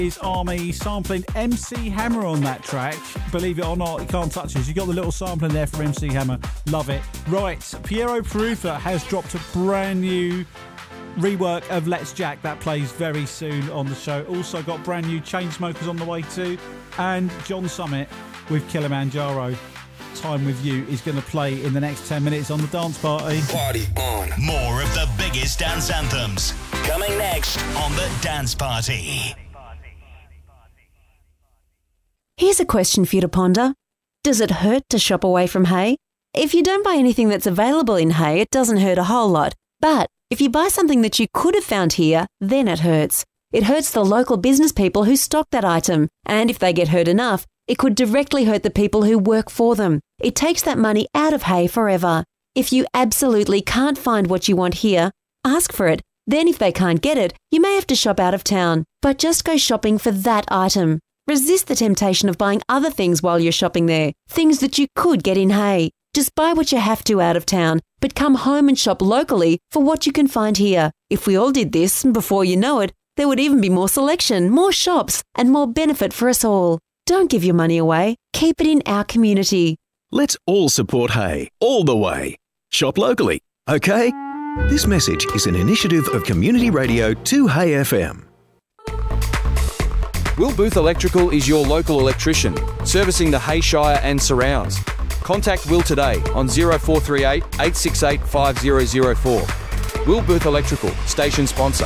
Is Army sampling MC Hammer on that track. Believe it or not, you can't touch this. You got the little sampling there for MC Hammer. Love it. Right, Piero Peruta has dropped a brand new rework of Let's Jack that plays very soon on the show. Also got brand new Chainsmokers on the way too, and John Summit with Kilimanjaro. Time with You is going to play in the next 10 minutes on the Dance Party. Party on. More of the biggest dance anthems coming next on the Dance Party. Here's a question for you to ponder. Does it hurt to shop away from Hay? If you don't buy anything that's available in Hay, it doesn't hurt a whole lot. But if you buy something that you could have found here, then it hurts. It hurts the local business people who stock that item. And if they get hurt enough, it could directly hurt the people who work for them. It takes that money out of Hay forever. If you absolutely can't find what you want here, ask for it. Then if they can't get it, you may have to shop out of town. But just go shopping for that item. Resist the temptation of buying other things while you're shopping there, things that you could get in Hay. Just buy what you have to out of town, but come home and shop locally for what you can find here. If we all did this, before you know it, there would even be more selection, more shops, and more benefit for us all. Don't give your money away. Keep it in our community. Let's all support Hay, all the way. Shop locally, okay? This message is an initiative of Community Radio 2 Hay FM. Will Booth Electrical is your local electrician, servicing the Hay Shire and surrounds. Contact Will today on 0438 868 5004. Will Booth Electrical, station sponsor.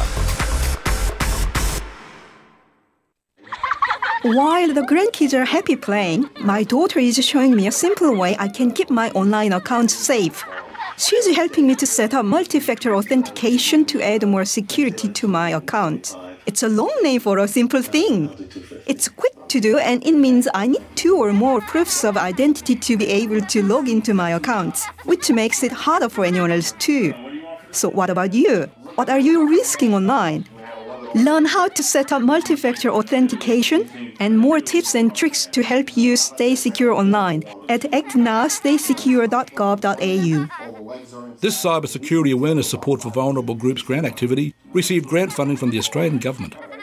While the grandkids are happy playing, my daughter is showing me a simple way I can keep my online account safe. She's helping me to set up multi-factor authentication to add more security to my account. It's a long name for a simple thing. It's quick to do, and it means I need 2 or more proofs of identity to be able to log into my account, which makes it harder for anyone else too. So what about you? What are you risking online? Learn how to set up multi-factor authentication and more tips and tricks to help you stay secure online at actnowstaysecure.gov.au. This cybersecurity awareness support for vulnerable groups grant activity received grant funding from the Australian Government.